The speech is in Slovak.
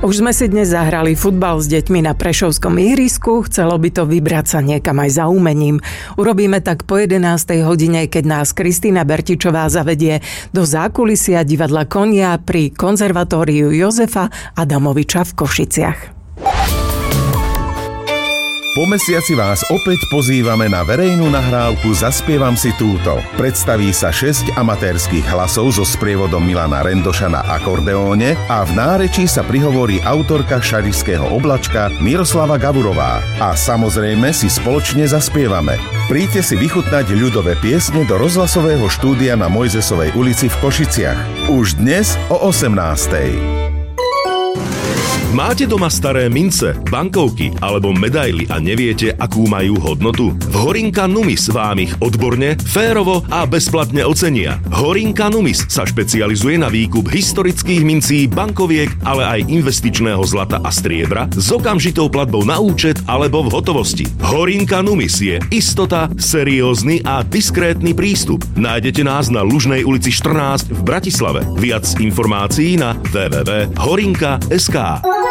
Už sme si dnes zahrali futbal s deťmi na Prešovskom ihrisku, chcelo by to vybrať sa niekam aj za umením. Urobíme tak po 11. hodine, keď nás Kristína Bertičová zavedie do zákulisia divadla Konia pri konzervatóriu Jozefa Adamoviča v Košiciach. Po mesiaci vás opäť pozývame na verejnú nahrávku Zaspievam si túto. Predstaví sa 6 amatérskych hlasov so sprievodom Milana Rendoša na akordeóne a v nárečí sa prihovorí autorka Šarišského oblačka Miroslava Gavurová. A samozrejme si spoločne zaspievame. Príďte si vychutnať ľudové piesne do rozhlasového štúdia na Mojzesovej ulici v Košiciach. Už dnes o 18:00. Máte doma staré mince, bankovky alebo medaily a neviete, akú majú hodnotu? V Horinka Numis vám ich odborne, férovo a bezplatne ocenia. Horinka Numis sa špecializuje na výkup historických mincí, bankoviek, ale aj investičného zlata a striebra s okamžitou platbou na účet alebo v hotovosti. Horinka Numis je istota, seriózny a diskrétny prístup. Nájdete nás na Lužnej ulici 14 v Bratislave. Viac informácií na www.horinka.sk.